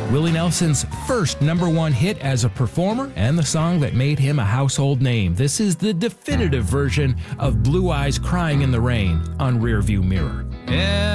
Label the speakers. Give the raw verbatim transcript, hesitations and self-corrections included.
Speaker 1: Willie Nelson's first number one hit as a performer and the song that made him a household name. This is the definitive version of Blue Eyes Crying in the Rain on Rearview Mirror.
Speaker 2: Yeah.